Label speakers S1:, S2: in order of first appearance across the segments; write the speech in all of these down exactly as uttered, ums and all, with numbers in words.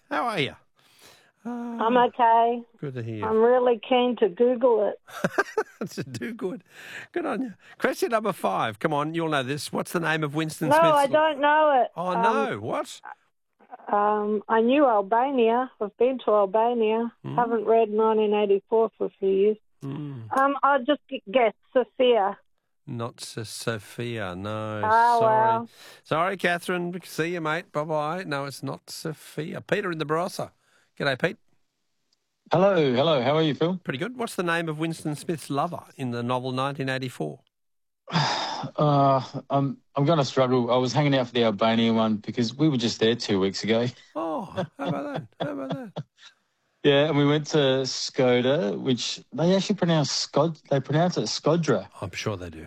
S1: How are you? Uh,
S2: I'm okay.
S1: Good to hear.
S2: I'm really keen to Google it.
S1: That's do good. Good on you. Question number five. Come on, you'll know this. What's the name of Winston
S2: No,
S1: Smith's...
S2: I don't know it.
S1: Oh,
S2: Um,
S1: no. What?
S2: Um, I knew Albania. I've been to Albania.
S1: Mm.
S2: Haven't read nineteen eighty-four for a few years.
S1: Mm.
S2: Um, I'll just guess Sophia.
S1: Not so Sophia, no.
S2: Oh,
S1: Sorry.
S2: well.
S1: Sorry, Catherine. See you, mate. Bye-bye. No, it's not Sophia. Peter in the Barossa. G'day, Pete.
S3: Hello, hello. How are you, Phil?
S1: Pretty good. What's the name of Winston Smith's lover in the novel nineteen eighty-four?
S3: Uh, I'm I'm going to struggle. I was hanging out for the Albania one because we were just there two weeks ago.
S1: Oh, how about that? How about that?
S3: Yeah, and we went to Skoda, which they actually pronounce Skod. They pronounce it Skodra.
S1: I'm sure they do.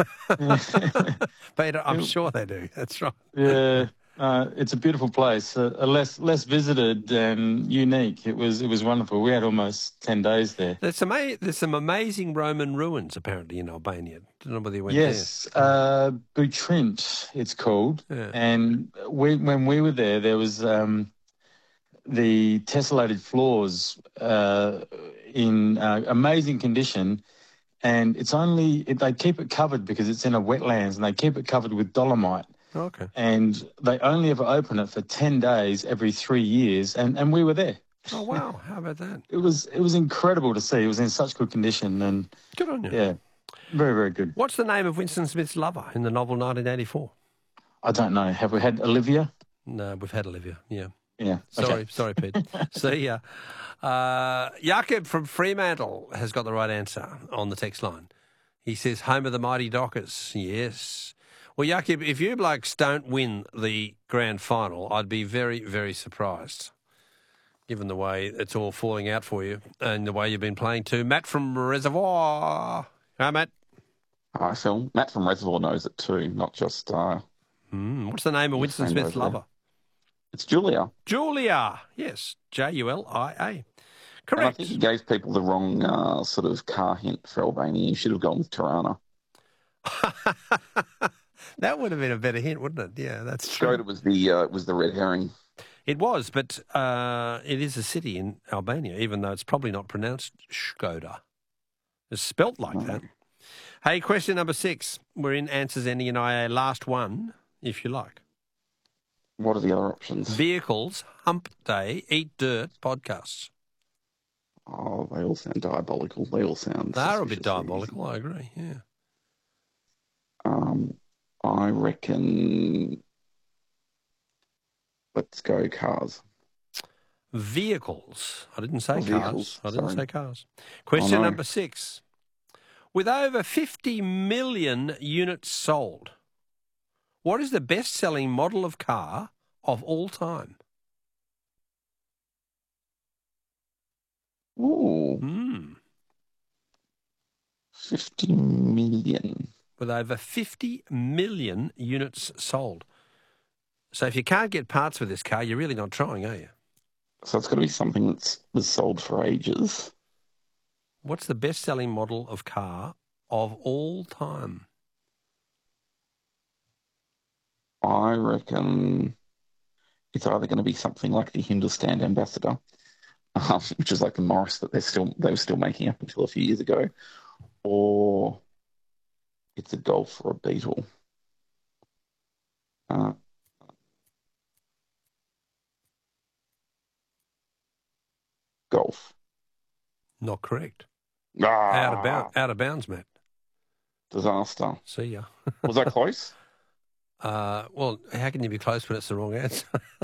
S1: Peter, I'm sure they do. That's right.
S3: Yeah, uh, it's a beautiful place. Uh, less less visited and unique. It was it was wonderful. We had almost ten days there.
S1: There's some ama- there's some amazing Roman ruins apparently in Albania. Don't know whether you went
S3: Yes, uh, Butrint, it's called.
S1: Yeah.
S3: And we, when we were there, there was um, the tessellated floors uh, in uh, amazing condition, and it's only it, they keep it covered because it's in a wetlands, and they keep it covered with dolomite.
S1: there. Okay.
S3: And they only ever open it for ten days every three years, and, and we were there.
S1: Oh wow! How about that?
S3: It was it was incredible to see. It was in such good condition, and
S1: Good on you.
S3: yeah, very very good.
S1: What's the name of Winston Smith's lover in the novel nineteen eighty-four?
S3: I don't know. Have we had Olivia?
S1: No, we've had Olivia. Yeah.
S3: Yeah.
S1: Sorry,
S3: Okay.
S1: sorry, Pete. See ya. Uh, Jakob from Fremantle has got the right answer on the text line. He says, home of the mighty Dockers. Yes. Well, Jakob, if you blokes don't win the grand final, I'd be very, very surprised, given the way it's all falling out for you and the way you've been playing too. Matt from Reservoir. Hi, Matt.
S4: Hi, Phil. Matt from Reservoir knows it too, not just... Uh,
S1: Mm, what's the name of Winston
S4: friend
S1: Smith's
S4: over there.
S1: lover?
S4: it's Julia.
S1: Julia. Yes, J U L I A.
S4: And I
S1: Correct.
S4: think he gave people the wrong uh, sort of car hint for Albania. You should have gone with Tirana.
S1: That would have been a better hint, wouldn't it? Yeah, that's true.
S4: Skoda was the uh, was the red herring.
S1: It was, but uh, it is a city in Albania, even though it's probably not pronounced Skoda. It's spelt like that. Hey, question number six. We're in answers ending in I A. Last one, if you like.
S4: What are the other options?
S1: Vehicles, Hump Day, Eat Dirt podcasts.
S4: Oh, they all sound diabolical. They all sound...
S1: They are a bit
S4: suspiciously
S1: diabolical, I agree, yeah.
S4: easy. Um, I reckon... Let's go cars.
S1: Vehicles. I didn't say
S4: Oh,
S1: cars.
S4: vehicles,
S1: I didn't
S4: sorry.
S1: say cars. Question
S4: no.
S1: number six. With over fifty million units sold, what is the best-selling model of car of all time?
S4: Ooh,
S1: Hmm.
S4: fifty million.
S1: With over fifty million units sold. So if you can't get parts for this car, you're really not trying, are you?
S4: So it's got to be something that's was sold for ages.
S1: What's the best-selling model of car of all time?
S4: I reckon it's either going to be something like the Hindustan Ambassador, um, which is like the Morris that they're still they were still making up until a few years ago, or it's a Golf or a Beetle. Uh, Golf.
S1: Not correct.
S4: Ah,
S1: Out of bounds, out of bounds, Matt.
S4: Disaster.
S1: See ya.
S4: Was that close?
S1: Uh, well, how can you be close when it's the wrong answer?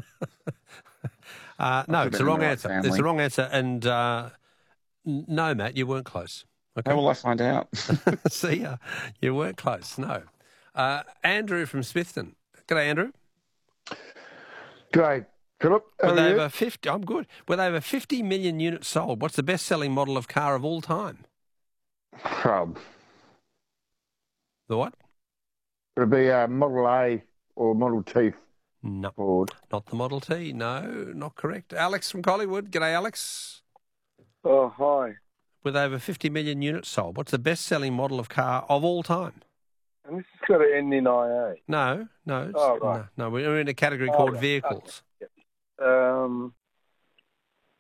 S1: uh, no,
S4: I've
S1: it's
S4: been
S1: the
S4: in
S1: wrong
S4: the right
S1: answer.
S4: family.
S1: It's the wrong answer. And uh, n- no, Matt, you weren't close. Okay.
S4: How will I find out?
S1: See ya. You weren't close. No. Uh, Andrew from Smithton. G'day, Andrew.
S5: G'day, Philip. How
S1: With
S5: are you?
S1: over fifty, I'm good. With over fifty million units sold, what's the best-selling model of car of all time?
S5: Um,
S1: The what?
S5: it'll be uh, Model A or Model T
S1: No,
S5: Ford.
S1: not the Model T. No, not correct. Alex from Collingwood. G'day, Alex.
S6: Oh, hi.
S1: With over fifty million units sold, what's the best-selling model of car of all time?
S6: And this has got to end in I A.
S1: No, no. it's-
S6: Oh, right.
S1: No, no, we're in a category
S6: Oh,
S1: called
S6: right.
S1: vehicles.
S6: Um,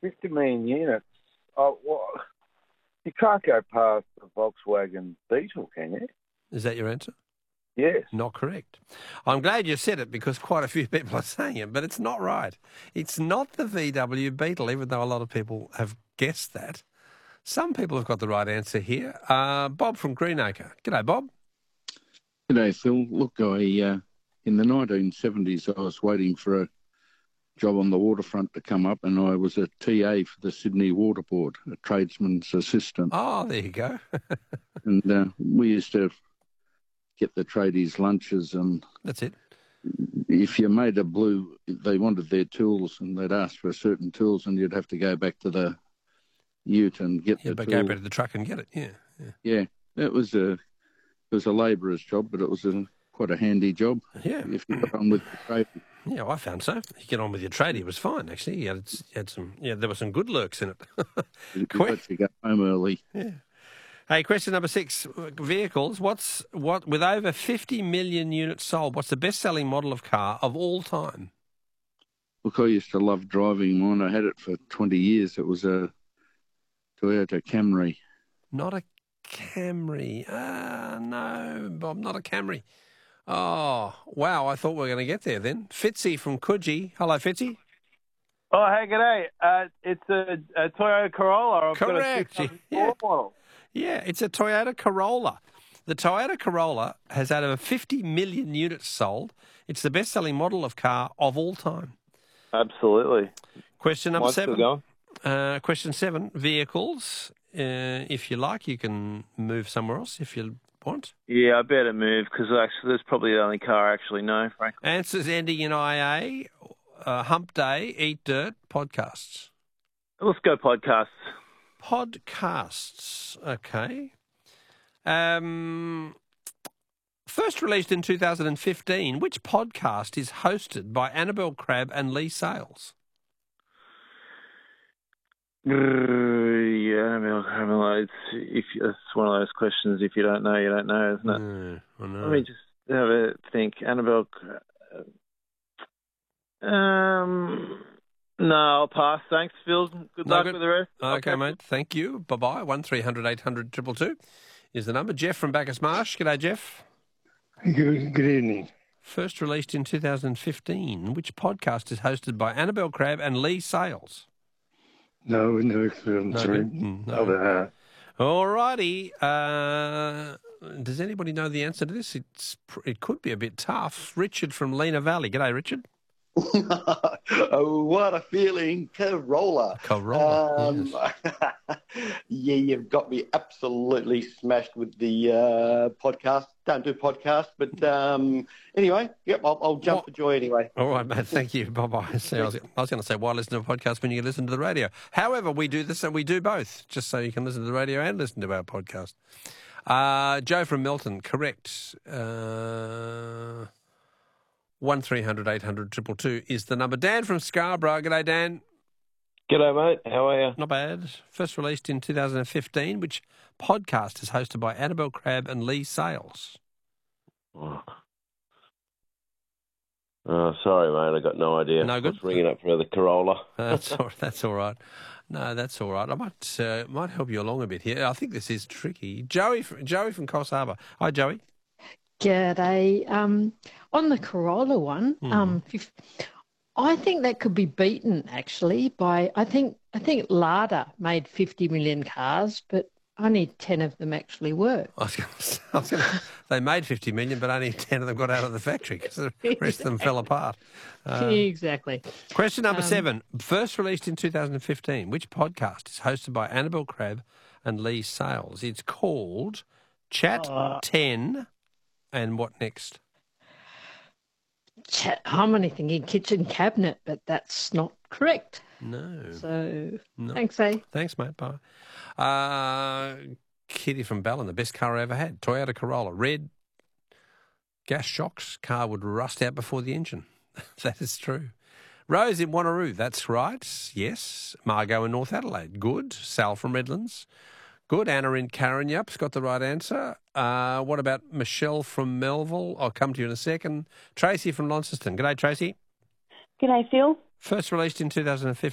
S6: fifty million units. Oh, well, you can't go past the Volkswagen Beetle, can you?
S1: Is that your answer?
S6: Yes.
S1: Not correct. I'm glad you said it because quite a few people are saying it, but it's not right. It's not the V W Beetle, even though a lot of people have guessed that. Some people have got the right answer here. Uh, Bob from Greenacre. G'day, Bob.
S7: G'day, Phil. Look, I uh, in the nineteen seventies, I was waiting for a job on the waterfront to come up, and I was a T A for the Sydney Water Board, a tradesman's assistant.
S1: Oh, there you go.
S7: And uh, we used to get the tradies lunches, and
S1: That's it.
S7: if you made a blue, they wanted their tools, and they'd ask for certain tools, and you'd have to go back to the ute and get
S1: Yeah,
S7: the
S1: but
S7: tool.
S1: go back to the truck and get it. Yeah, yeah.
S7: Yeah, it was a it was a labourer's job, but it was a quite a handy job
S1: Yeah.
S7: if you got on with the trade.
S1: Yeah, I found so. You get on with your tradie, it was fine, actually. You had, you had some, yeah, there were some good lurks in it.
S7: You
S1: Quick.
S7: let you go home early.
S1: Yeah. Hey, question number six. Vehicles. What's what with over fifty million units sold? What's the best-selling model of car of all time?
S7: Look, I used to love driving mine. I had it for twenty years. It was a Toyota Camry.
S1: Not a Camry. Ah, no, Bob, not a Camry. Oh, wow! I thought we were going to get there then. Fitzy from Coogee. Hello, Fitzy.
S8: Oh, hey, g'day. Uh, it's a, a Toyota Corolla. I've
S1: Correct.
S8: got a two thousand four
S1: Yeah.
S8: model.
S1: Yeah, it's a Toyota Corolla. The Toyota Corolla has had over fifty million units sold. It's the best-selling model of car of all time.
S8: Absolutely.
S1: Question number
S8: Mine's still
S1: seven.
S8: going.
S1: Uh, question seven. Vehicles. Uh, if you like, you can move somewhere else if you want.
S8: Yeah, I better move because actually that's probably the only car I actually know, frankly.
S1: Answers ending in I A, uh, Hump Day, Eat Dirt, podcasts.
S8: Let's go podcasts.
S1: Podcasts. Okay. Um, first released in two thousand fifteen, which podcast is hosted by Annabelle Crabb and Lee Sales?
S8: Uh, yeah, I mean, I mean, it's, if, it's one of those questions, if you don't know, you don't know, isn't it?
S1: No, I know.
S8: Let me just have a think. Annabelle... Um... No, I'll pass. Thanks, Phil. Good
S1: No,
S8: luck
S1: good.
S8: with the rest.
S1: Okay, mate. Thank you. Bye-bye. one three hundred eight hundred two two two is the number. Jeff from Bacchus Marsh. G'day, Jeff.
S5: Good, good evening.
S1: First released in two thousand fifteen. Which podcast is hosted by Annabelle Crabb and Lee Sales?
S5: No, no experience.
S1: No,
S5: sorry.
S1: good. Mm, no.
S5: Of that.
S1: All righty. Uh, does anybody know the answer to this? It's It could be a bit tough. Richard from Lena Valley. G'day, Richard.
S9: Oh, what a feeling. Corolla.
S1: Corolla.
S9: Um,
S1: yes.
S9: Yeah, you've got me absolutely smashed with the uh, podcast. Don't do podcasts, but um, anyway, yep, I'll, I'll jump
S1: What?
S9: for joy anyway.
S1: All right, mate. Thank you. Bye-bye. See, I was, I was going to say, why listen to a podcast when you can listen to the radio? However, we do this and we do both, just so you can listen to the radio and listen to our podcast. Uh, Joe from Melton, correct. Uh, one three hundred eight hundred two two two is the number. Dan from Scarborough. G'day, Dan.
S8: G'day, mate. How are you?
S1: Not bad. First released in two thousand fifteen, which podcast is hosted by Annabelle Crabb and Lee Sales?
S10: Oh, oh sorry, mate. I got no idea.
S1: No good?
S10: I was ringing up for the Corolla.
S1: That's all, that's all right. No, that's all right. I might uh, might help you along a bit here. I think this is tricky. Joey, fr- Joey from Coffs Harbour. Hi, Joey.
S11: G'day. Um, on the Corolla one,
S1: Hmm.
S11: um, if, I think that could be beaten actually by I think I think Lada made fifty million cars, but only ten of them actually work.
S1: I was going to they made fifty million, but only ten of them got out of the factory because the rest of them fell apart. Uh,
S11: exactly.
S1: question number
S11: Um,
S1: seven. First released in two thousand fifteen, which podcast is hosted by Annabelle Crabb and Lee Sales? It's called Chat
S11: Uh,
S1: ten. And what next?
S11: Chat, I'm only thinking kitchen cabinet, but that's not correct.
S1: No.
S11: So
S1: No.
S11: thanks, eh?
S1: Thanks, mate. Bye. Uh, Kitty from Ballon, the best car I ever had. Toyota Corolla. Red, gas shocks. Car would rust out before the engine. That is true. Rose in Wanneroo. That's right. Yes. Margot in North Adelaide. Good. Sal from Redlands. Good. Anna in Karrinyup's got the right answer. Uh, what about Michelle from Melville? I'll come to you in a second. Tracy from Launceston. G'day, Tracy.
S12: G'day, Phil.
S1: First released in two thousand fifteen.